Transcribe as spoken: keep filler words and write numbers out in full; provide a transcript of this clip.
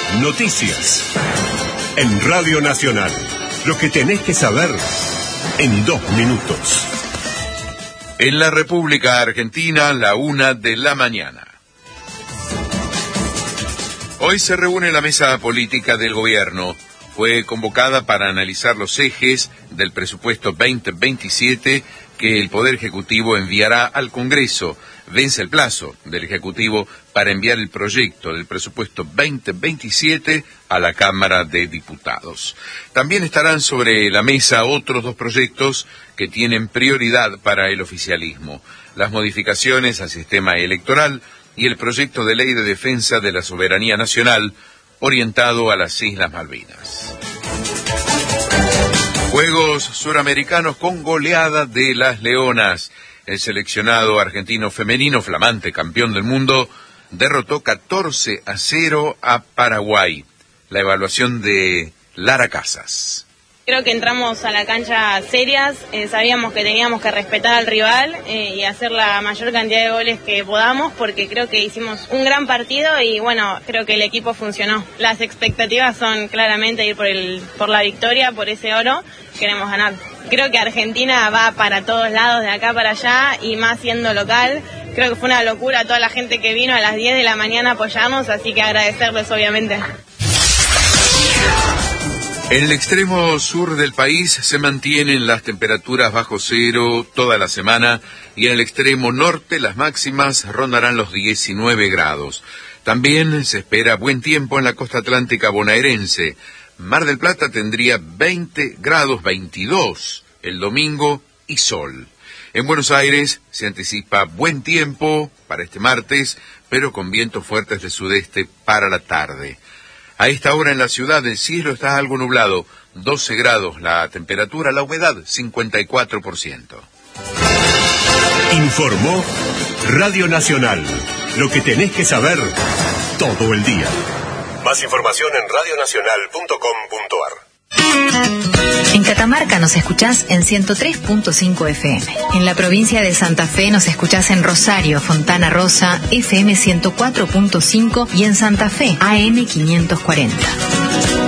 Noticias. En Radio Nacional. Lo que tenés que saber en dos minutos. En la República Argentina, la una de la mañana. Hoy se reúne la mesa política del gobierno. Fue convocada para analizar los ejes del presupuesto veinte veintisiete que el Poder Ejecutivo enviará al Congreso. Vence el plazo del Ejecutivo para enviar el proyecto del presupuesto veinte veintisiete a la Cámara de Diputados. También estarán sobre la mesa otros dos proyectos que tienen prioridad para el oficialismo: las modificaciones al sistema electoral y el proyecto de ley de defensa de la soberanía nacional orientado a las Islas Malvinas. Juegos Suramericanos con goleada de las Leonas. El seleccionado argentino femenino, flamante campeón del mundo, derrotó catorce a cero a Paraguay. La evaluación de Lara Casas. Creo que entramos a la cancha serias, eh, sabíamos que teníamos que respetar al rival eh, y hacer la mayor cantidad de goles que podamos, porque creo que hicimos un gran partido y bueno, creo que el equipo funcionó. Las expectativas son claramente ir por, el, por la victoria, por ese oro, queremos ganar. Creo que Argentina va para todos lados, de acá para allá, y más siendo local. Creo que fue una locura toda la gente que vino a las diez de la mañana a apoyarnos, así que agradecerles obviamente. En el extremo sur del país se mantienen las temperaturas bajo cero toda la semana y en el extremo norte las máximas rondarán los diecinueve grados. También se espera buen tiempo en la costa atlántica bonaerense. Mar del Plata tendría veinte grados veintidós el domingo y sol. En Buenos Aires se anticipa buen tiempo para este martes, pero con vientos fuertes de sudeste para la tarde. A esta hora en la ciudad el cielo está algo nublado, doce grados la temperatura, la humedad cincuenta y cuatro por ciento. Informó Radio Nacional. Lo que tenés que saber todo el día. Más información en radio nacional punto com punto ar. En Catamarca nos escuchás en ciento tres punto cinco F M. En la provincia de Santa Fe nos escuchás en Rosario, Fontana Rosa, F M ciento cuatro punto cinco y en Santa Fe, A M quinientos cuarenta.